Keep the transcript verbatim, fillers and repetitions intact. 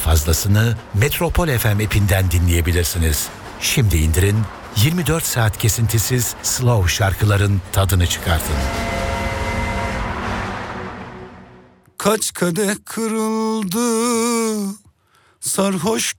fazlasını Metropol F M app'inden dinleyebilirsiniz. Şimdi indirin, yirmi dört saat kesintisiz slow şarkıların tadını çıkartın. Kaç kadeh kırıldı, sarhoş